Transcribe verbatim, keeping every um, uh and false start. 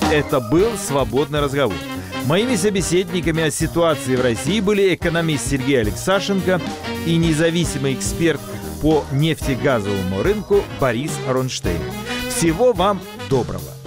Это был «Свободный разговор». Моими собеседниками о ситуации в России были экономист Сергей Алексашенко и независимый эксперт по нефтегазовому рынку Борис Ронштейн. Всего вам доброго!